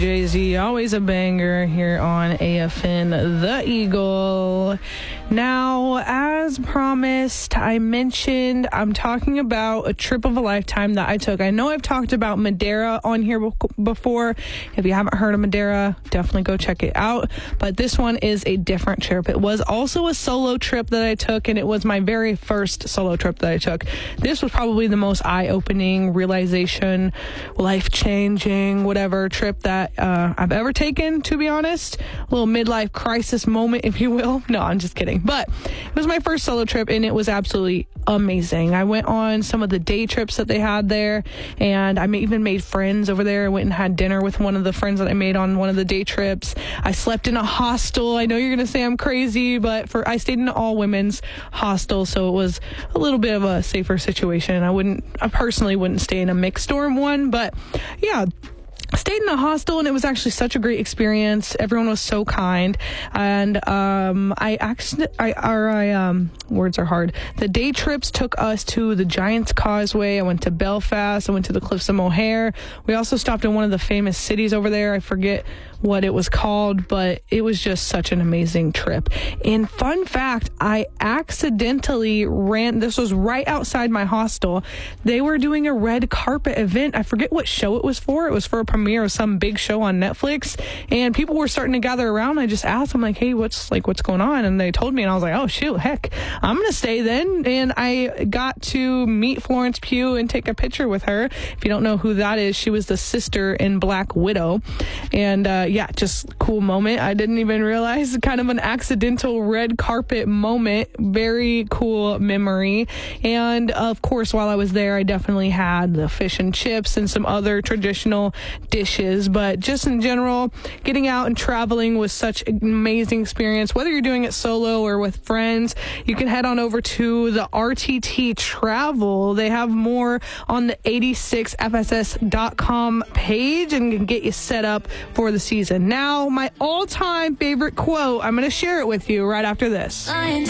Jay-Z, always a banger here on AFN The Eagle. Now, as promised, I mentioned I'm talking about a trip of a lifetime that I took. I know I've talked about Madeira on here before. If you haven't heard of Madeira, definitely go check it out. But this one is a different trip. It was also a solo trip that I took, and it was my very first solo trip that I took. This was probably the most eye-opening, realization, life-changing, whatever trip that I've ever taken, to be honest. A little midlife crisis moment, if you will. No, I'm just kidding. But it was my first solo trip, and it was absolutely amazing. I went on some of the day trips that they had there, and I even made friends over there. I went and had dinner with one of the friends that I made on one of the day trips. I slept in a hostel. I know you're going to say I'm crazy, but I stayed in an all-women's hostel, so it was a little bit of a safer situation. I personally wouldn't stay in a mixed dorm one, but yeah, stayed in a hostel, and it was actually such a great experience. Everyone was so kind, and words are hard. The day trips took us to the Giant's Causeway. I went to Belfast. I went to the Cliffs of Moher. We also stopped in one of the famous cities over there. I forget what it was called, but it was just such an amazing trip. And fun fact, I accidentally this was right outside my hostel. They were doing a red carpet event. I forget what show it was for. It was for a premiere of some big show on Netflix, and people were starting to gather around. I just asked them, like, hey, what's going on? And they told me, and I was like, oh shoot, heck, I'm gonna stay then. And I got to meet Florence Pugh and take a picture with her. If you don't know who that is, she was the sister in Black Widow. And yeah, just cool moment. I didn't even realize, kind of an accidental red carpet moment. Very cool memory. And of course, while I was there, I definitely had the fish and chips and some other traditional dishes. But just in general, getting out and traveling was such an amazing experience. Whether you're doing it solo or with friends, you can head on over to the RTT Travel. They have more on the 86fss.com page and can get you set up for the season. Now, my all-time favorite quote, I'm going to share it with you right after this.